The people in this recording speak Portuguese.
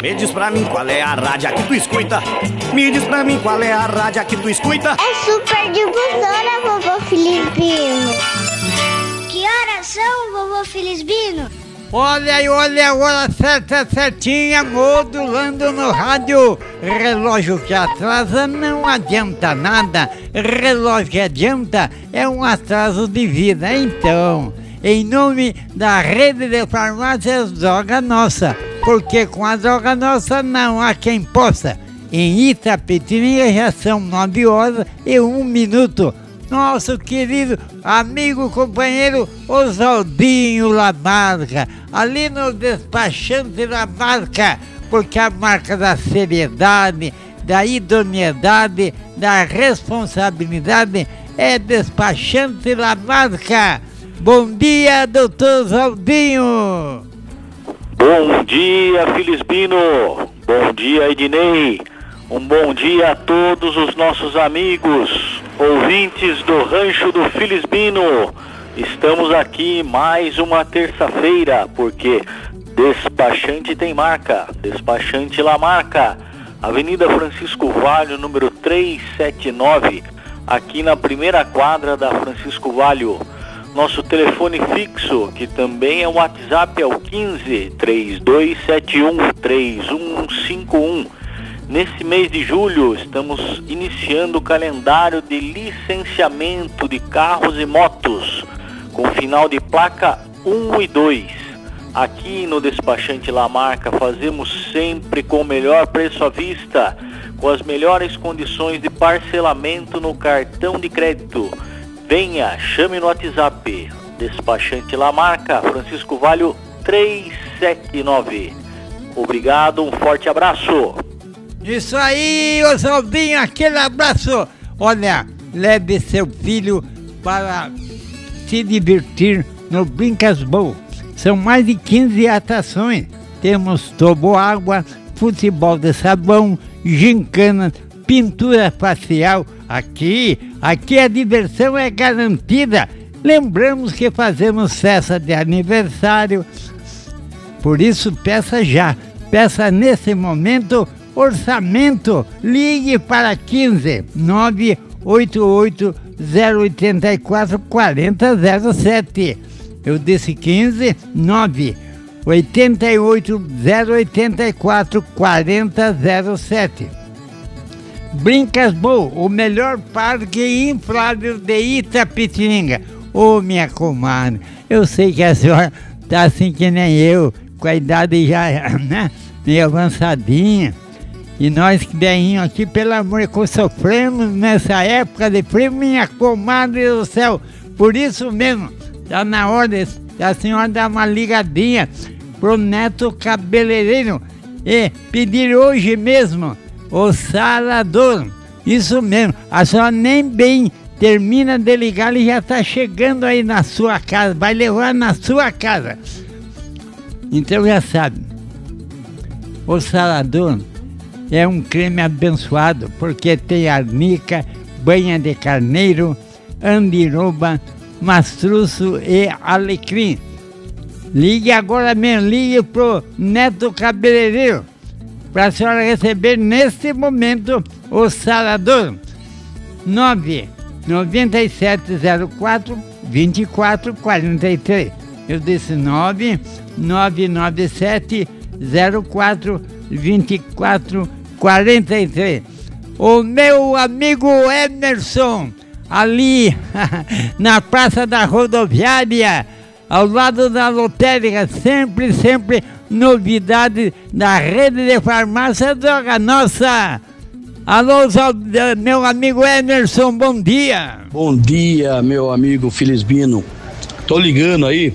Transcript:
Me diz pra mim qual é a rádio que tu escuta. Me diz pra mim qual é a rádio que tu escuta. É Super Difusora, vovô Felizbino. Que horas são, vovô Felizbino? Olha aí, olha a hora certa, certinha, modulando no rádio. Relógio que atrasa não adianta nada. Relógio que adianta é um atraso de vida. Então, em nome da rede de farmácias Droga Nossa, porque com a Droga Nossa não há quem possa. Em Itapetininga já são 9 horas e 1 minuto. Nosso querido amigo, companheiro Oswaldinho Lamarca, ali no despachante Lamarca, porque a marca da seriedade, da idoneidade, da responsabilidade é despachante Lamarca. Bom dia, doutor Oswaldinho. Bom dia, Felizbino. Bom dia, Ednei. Um bom dia a todos os nossos amigos, ouvintes do Rancho do Felizbino. Estamos aqui mais uma terça-feira, porque despachante tem marca, despachante Lamarca, Avenida Francisco Valho, número 379, aqui na primeira quadra da Francisco Valho. Nosso telefone fixo, que também é o WhatsApp, é o 15 3271 3151. Nesse mês de julho, estamos iniciando o calendário de licenciamento de carros e motos, com final de placa 1 e 2. Aqui no despachante Lamarca fazemos sempre com o melhor preço à vista, com as melhores condições de parcelamento no cartão de crédito. Venha, chame no WhatsApp, despachante Lamarca, Francisco Valho 379. Obrigado, um forte abraço. Isso aí, Oswaldinho, aquele abraço. Olha, leve seu filho para se divertir no Brincas Bowl. São mais de 15 atrações. Temos toboágua, futebol de sabão, gincana, pintura facial. Aqui a diversão é garantida. Lembramos que fazemos festa de aniversário. Por isso, peça já. Peça nesse momento orçamento. Ligue para 15 988 084 4007. Eu disse 15 988 084 4007. Brincas Bowl, o melhor parque inflável de Itapetininga. Ô, minha comadre, eu sei que a senhora tá assim que nem eu, com a idade já, né, meio avançadinha. E nós que velhinhos aqui, pelo amor de Deus, sofremos nessa época de frio, minha comadre do céu. Por isso mesmo, tá na hora da senhora dar uma ligadinha pro Neto Cabeleireiro e pedir hoje mesmo o sarador. Isso mesmo, a senhora nem bem termina de ligar, ele já tá chegando aí na sua casa, vai levar na sua casa. Então já sabe, o sarador é um creme abençoado, porque tem arnica, banha de carneiro, andiroba, mastruço e alecrim. Ligue agora mesmo, ligue pro Neto Cabeleireiro, para a senhora receber neste momento o sarador. 99704 2443. Eu disse 99704 2443. O meu amigo Emerson, ali na Praça da Rodoviária, ao lado da lotérica, sempre novidade da rede de farmácia Droga Nossa. Alô, meu amigo Emerson, bom dia. Bom dia, meu amigo Felizbino. Tô ligando aí